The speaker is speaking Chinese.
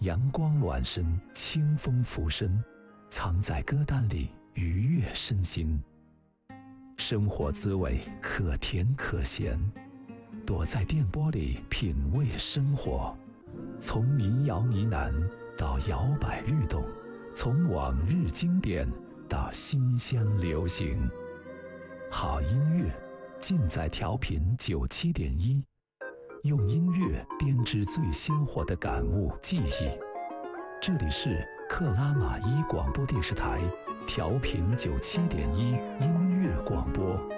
阳光暖身，清风拂身，藏在歌单里愉悦身心。生活滋味可甜可咸，躲在电波里品味生活。从民谣呢喃到摇摆律动，从往日经典到新乡流行。好音乐尽在调频97.1，用音乐编织最鲜活的感悟记忆。这里是克拉玛依广播电视台调频97.1音乐广播。